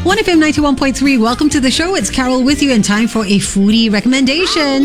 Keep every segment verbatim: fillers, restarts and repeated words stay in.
one F M ninety-one point three, welcome to the show. It's Carol with you, and time for a foodie recommendation.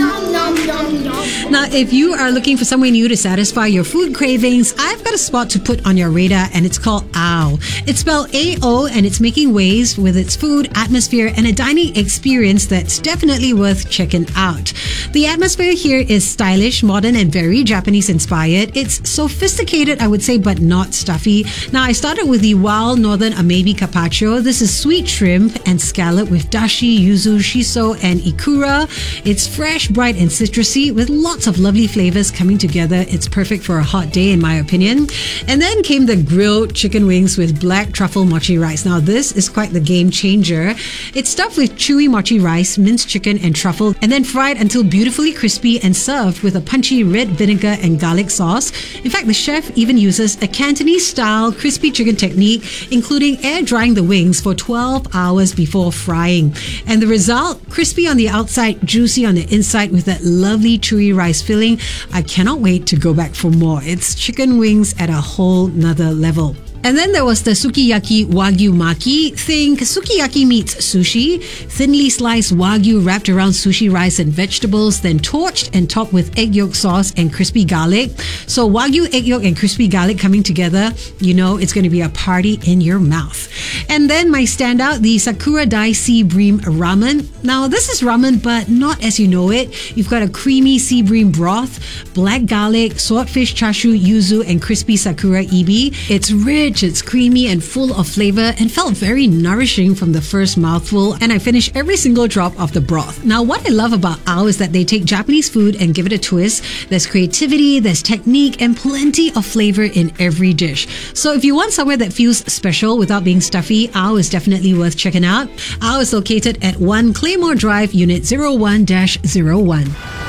Now, if you are looking for somewhere new to satisfy your food cravings, I've got a spot to put on your radar, and it's called A O. It's spelled A O, and it's making waves with its food, atmosphere, and a dining experience that's definitely worth checking out. The atmosphere here is stylish, modern, and very Japanese-inspired. It's sophisticated, I would say, but not stuffy. Now, I started with the Wild Northern Amebi Carpaccio. This is sweet shrimp and scallop with dashi, yuzu, shiso, and ikura. It's fresh, bright, and citrusy with lots of lovely flavors coming together. It's perfect for a hot day, in my opinion. And then came the grilled chicken wings with black truffle mochi rice. Now, this is quite the game changer. It's stuffed with chewy mochi rice, minced chicken, and truffle, and then fried until beautifully crispy and served with a punchy red vinegar and garlic sauce. In fact, the chef even uses a Cantonese-style crispy chicken technique, including air drying the wings for twelve hours before frying. And the result, crispy on the outside, juicy on the inside with that lovely chewy rice filling. I cannot wait to go back for more. It's chicken wings at a whole nother level. And then there was the sukiyaki wagyu maki. Think sukiyaki meets sushi. Thinly sliced wagyu wrapped around sushi rice and vegetables, then torched and topped with egg yolk sauce and crispy garlic. So wagyu, egg yolk, and crispy garlic coming together, you know it's going to be a party in your mouth. And then my standout, the Sakura Dai Sea Bream Ramen. Now, this is ramen, but not as you know it. You've got a creamy sea bream broth, black garlic, swordfish chashu, yuzu, and crispy sakura ebi. It's rich. It's creamy and full of flavor and felt very nourishing from the first mouthful, and I finished every single drop of the broth. Now, what I love about A O is that they take Japanese food and give it a twist. There's creativity, there's technique, and plenty of flavor in every dish. So if you want somewhere that feels special without being stuffy, A O is definitely worth checking out. A O is located at one Claymore Drive, Unit zero one dash zero one.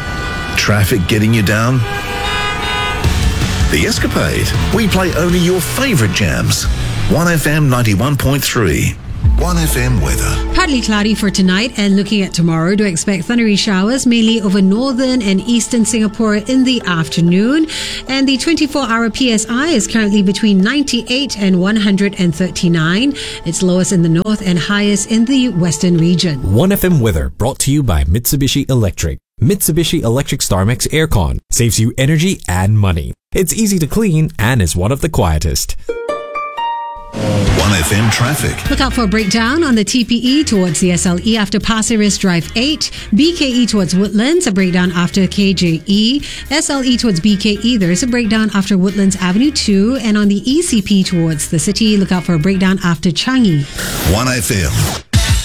Traffic getting you down? The Escapade. We play only your favourite jams. one F M ninety-one point three. one F M weather. Partly cloudy for tonight, and looking at tomorrow, do expect thundery showers mainly over northern and eastern Singapore in the afternoon. And the twenty-four hour P S I is currently between ninety-eight and one hundred thirty-nine. It's lowest in the north and highest in the western region. one F M weather brought to you by Mitsubishi Electric. Mitsubishi Electric StarMax Aircon saves you energy and money. It's easy to clean and is one of the quietest. one F M traffic. Look out for a breakdown on the T P E towards the S L E after Pasir Ris Drive eight, B K E towards Woodlands, a breakdown after K J E, S L E towards B K E, there is a breakdown after Woodlands Avenue two, and on the E C P towards the city, look out for a breakdown after Changi. one F M